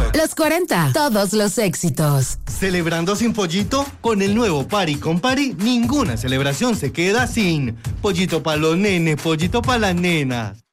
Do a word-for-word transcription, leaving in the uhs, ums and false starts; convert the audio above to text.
Los cuarenta, todos los éxitos. ¿Celebrando sin pollito? Con el nuevo Pari con Pari, ninguna celebración se queda sin. Pollito para los nenes, pollito para las nenas.